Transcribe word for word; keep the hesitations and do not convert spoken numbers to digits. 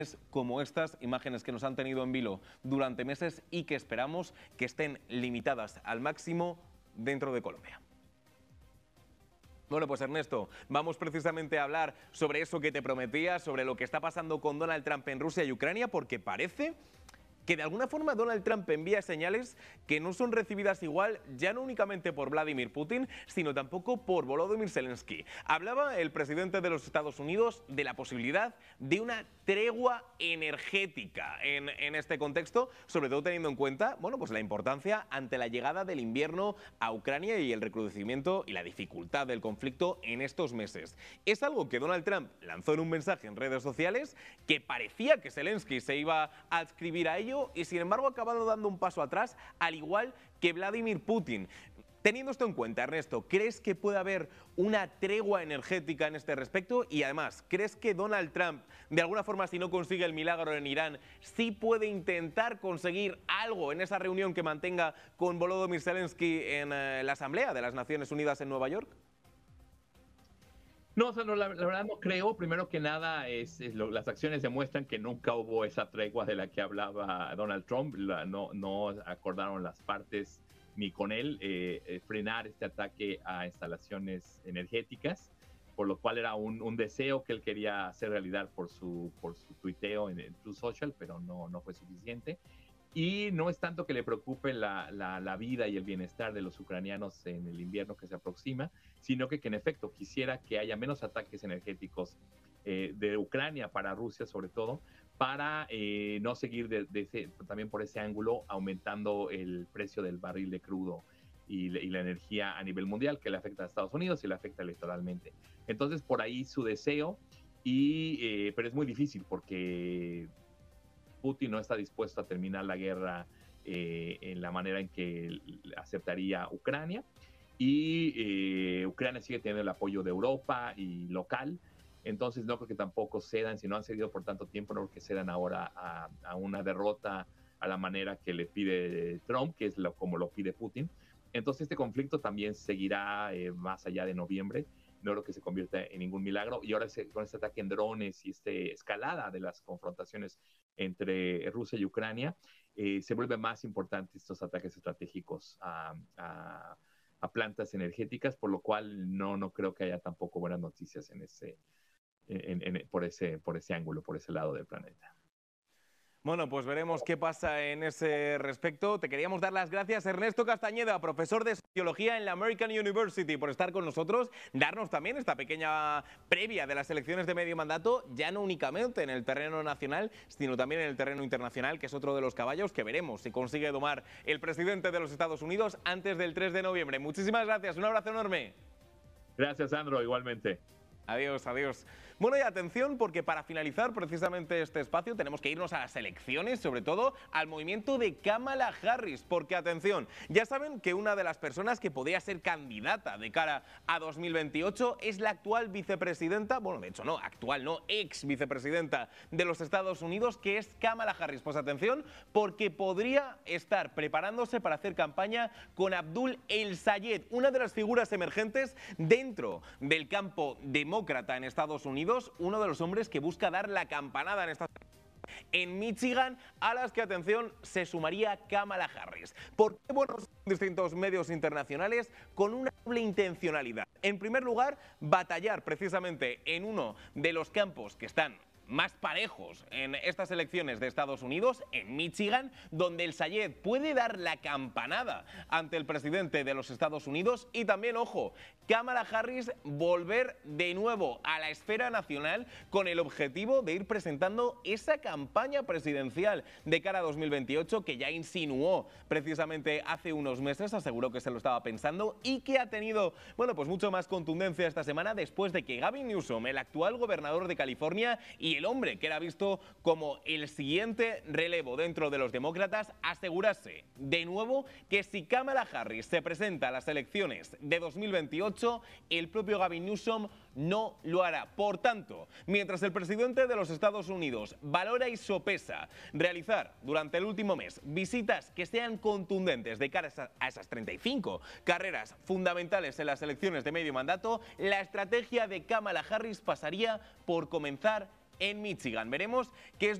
como estas imágenes que nos han tenido en vilo durante meses y que esperamos que estén limitadas al máximo dentro de Colombia. Bueno, pues Ernesto, vamos precisamente a hablar sobre eso que te prometía, sobre lo que está pasando con Donald Trump en Rusia y Ucrania, porque parece que de alguna forma Donald Trump envía señales que no son recibidas igual, ya no únicamente por Vladimir Putin, sino tampoco por Volodymyr Zelensky. Hablaba el presidente de los Estados Unidos de la posibilidad de una tregua energética en, en este contexto, sobre todo teniendo en cuenta, bueno, pues la importancia ante la llegada del invierno a Ucrania y el recrudecimiento y la dificultad del conflicto en estos meses. Es algo que Donald Trump lanzó en un mensaje en redes sociales que parecía que Zelensky se iba a adscribir a ello, y sin embargo ha acabado dando un paso atrás, al igual que Vladimir Putin. Teniendo esto en cuenta, Ernesto, ¿crees que puede haber una tregua energética en este respecto? Y además, ¿crees que Donald Trump, de alguna forma, si no consigue el milagro en Irán, sí puede intentar conseguir algo en esa reunión que mantenga con Volodymyr Zelensky en eh, la Asamblea de las Naciones Unidas en Nueva York? No, o sea, no, la, la verdad no creo. Primero que nada, es, es lo, las acciones demuestran que nunca hubo esa tregua de la que hablaba Donald Trump. La, no, no acordaron las partes ni con él eh, eh, frenar este ataque a instalaciones energéticas, por lo cual era un, un deseo que él quería hacer realidad por su, por su tuiteo en, en Truth Social, pero no, no fue suficiente. Y no es tanto que le preocupe la, la, la vida y el bienestar de los ucranianos en el invierno que se aproxima, sino que, que en efecto quisiera que haya menos ataques energéticos eh, de Ucrania para Rusia, sobre todo, para eh, no seguir de, de ese, también por ese ángulo aumentando el precio del barril de crudo y, y la energía a nivel mundial, que le afecta a Estados Unidos y le afecta electoralmente. Entonces, por ahí su deseo, y, eh, pero es muy difícil porque Putin no está dispuesto a terminar la guerra eh, en la manera en que aceptaría Ucrania, y eh, Ucrania sigue teniendo el apoyo de Europa y local. Entonces no creo que tampoco cedan, si no han cedido por tanto tiempo, no creo que cedan ahora a, a una derrota a la manera que le pide Trump, que es lo, como lo pide Putin. Entonces este conflicto también seguirá eh, más allá de noviembre. No creo que se convierta en ningún milagro. Y ahora se, con este ataque en drones y esta escalada de las confrontaciones entre Rusia y Ucrania, eh, se vuelven más importantes estos ataques estratégicos a, a, a plantas energéticas, por lo cual no, no creo que haya tampoco buenas noticias en ese, en, en, por, ese, por ese ángulo, por ese lado del planeta. Bueno, pues veremos qué pasa en ese respecto. Te queríamos dar las gracias, Ernesto Castañeda, profesor de Sociología en la American University, por estar con nosotros, darnos también esta pequeña previa de las elecciones de medio mandato, ya no únicamente en el terreno nacional, sino también en el terreno internacional, que es otro de los caballos que veremos si consigue domar el presidente de los Estados Unidos antes del tres de noviembre. Muchísimas gracias, un abrazo enorme. Gracias, Sandro, igualmente. Adiós, adiós. Bueno, y atención, porque para finalizar precisamente este espacio tenemos que irnos a las elecciones, sobre todo al movimiento de Kamala Harris, porque atención, ya saben que una de las personas que podría ser candidata de cara a dos mil veintiocho es la actual vicepresidenta, bueno, de hecho no, actual no, ex vicepresidenta de los Estados Unidos, que es Kamala Harris. Pues atención, porque podría estar preparándose para hacer campaña con Abdul El-Sayed, una de las figuras emergentes dentro del campo demócrata en Estados Unidos, uno de los hombres que busca dar la campanada en esta en Michigan, a las que, atención, se sumaría Kamala Harris. ¿Por qué? Bueno, distintos medios internacionales con una doble intencionalidad. En primer lugar, batallar precisamente en uno de los campos que están más parejos en estas elecciones de Estados Unidos, en Michigan, donde El-Sayed puede dar la campanada ante el presidente de los Estados Unidos. Y también, ojo, Kamala Harris volver de nuevo a la esfera nacional con el objetivo de ir presentando esa campaña presidencial de cara a dos mil veintiocho que ya insinuó precisamente hace unos meses, aseguró que se lo estaba pensando, y que ha tenido, bueno, pues mucho más contundencia esta semana después de que Gavin Newsom, el actual gobernador de California y el hombre que era visto como el siguiente relevo dentro de los demócratas, asegurase de nuevo que si Kamala Harris se presenta a las elecciones de dos mil veintiocho, el propio Gavin Newsom no lo hará. Por tanto, mientras el presidente de los Estados Unidos valora y sopesa realizar durante el último mes visitas que sean contundentes de cara a esas treinta y cinco carreras fundamentales en las elecciones de medio mandato, la estrategia de Kamala Harris pasaría por comenzar en Michigan. Veremos qué es